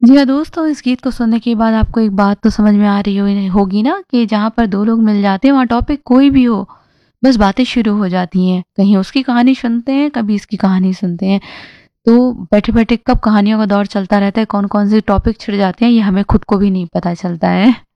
जी हाँ दोस्तों, इस गीत को सुनने के बाद आपको एक बात तो समझ में आ रही होगी ना कि जहाँ पर 2 लोग मिल जाते हैं वहाँ टॉपिक कोई भी हो, बस बातें शुरू हो जाती हैं। कहीं उसकी कहानी सुनते हैं, कभी इसकी कहानी सुनते हैं। तो बैठे-बैठे कब कहानियों का दौर चलता रहता है, कौन-कौन से टॉपिक छिड़ जाते हैं ये हमें खुद को भी नहीं पता चलता है।